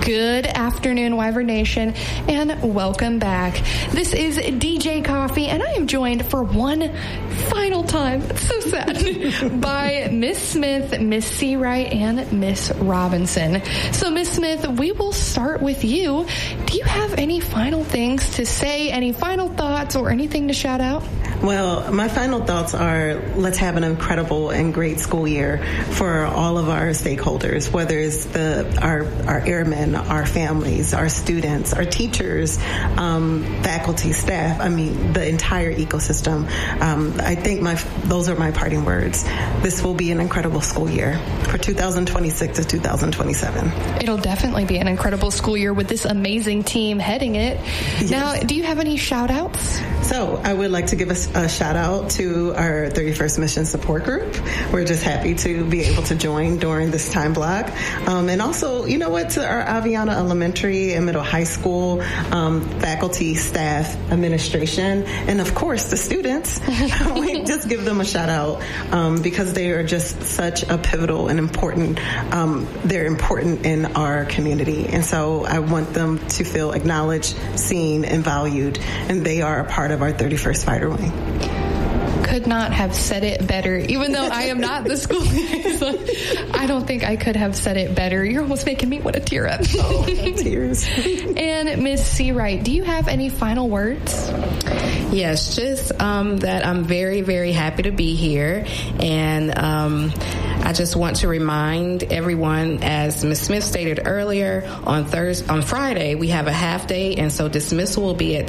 Good afternoon, Wyvern Nation, and welcome back. This is DJ Coffee, and I am joined for one final time, it's so sad, by Miss Smith, Miss Seawright, and Miss Robinson. So, Miss Smith, we will start with you. Do you have any final things to say, any final thoughts, or anything to shout out? Well, my final thoughts are, let's have an incredible and great school year for all of our stakeholders, whether it's our airmen, our families, our students, our teachers, faculty, staff, the entire ecosystem. I think those are my parting words. This will be an incredible school year for 2026 to 2027. It'll definitely be an incredible school year with this amazing team heading it. Yes. Now, do you have any shout outs? So I would like to give a shout out to our 31st Mission Support Group. We're just happy to be able to join during this time block. And also, to our Aviano Elementary and Middle High School faculty, staff, administration, and of course the students. We just give them a shout out because they are just such a pivotal and important, they're important in our community. And so I want them to feel acknowledged, seen, and valued. And they are a part of our 31st Fighter Wing. Could not have said it better, even though I am not the school liaison. I don't think I could have said it better. You're almost making me want to tear up. Oh, tears. And Miss Seawright, do you have any final words? Yes, just that I'm very, very happy to be here, and I just want to remind everyone, as Ms. Smith stated earlier, on Friday we have a half day, and so dismissal will be at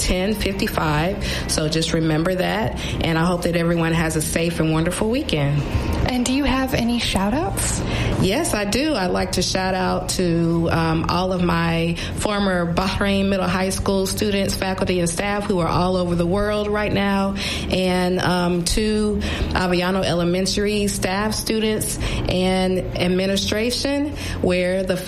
10:55. So just remember that, and I hope that everyone has a safe and wonderful weekend. And do you have any shout outs? Yes, I do. I'd like to shout out to all of my former Bahrain Middle High School students, faculty, and staff who are all over the world right now, and to Aviano Elementary staff, students, and administration, where the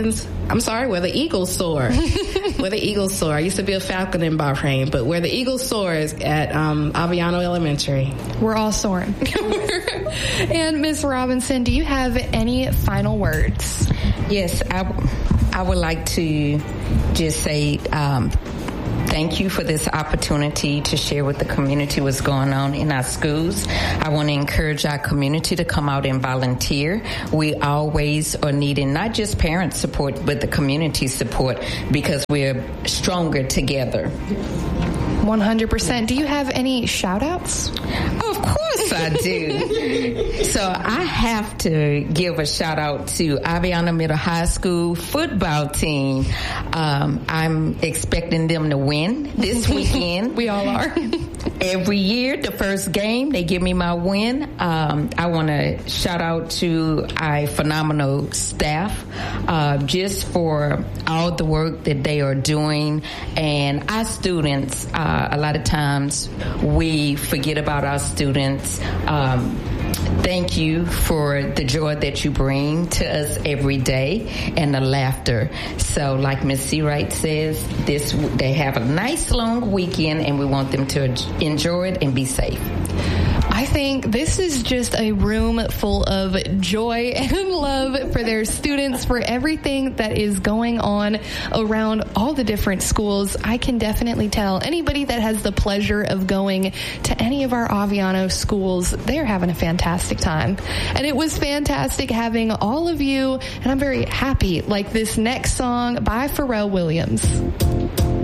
Eagles soar. Where the Eagles soar. I used to be a Falcon in Bahrain, but where the Eagles soar is at Aviano Elementary. We're all soaring. And Miss Robinson, do you have any final words? Yes, I would like to just say thank you for this opportunity to share with the community what's going on in our schools. I want to encourage our community to come out and volunteer. We always are needing not just parent support, but the community support, because we're stronger together. 100%. Do you have any shout outs? Of course I do. So I have to give a shout out to Aviano Middle High School football team. I'm expecting them to win this weekend. We all are. Every year, the first game, they give me my win. I want to shout out to our phenomenal staff just for all the work that they are doing. And our students, a lot of times we forget about our students. Thank you for the joy that you bring to us every day and the laughter. So like Ms. Seawright says, they have a nice long weekend, and we want them to enjoy it and be safe. I think this is just a room full of joy and love for their students, for everything that is going on around all the different schools. I can definitely tell anybody that has the pleasure of going to any of our Aviano schools, they're having a fantastic time. And it was fantastic having all of you, and I'm very happy. Like this next song by Pharrell Williams.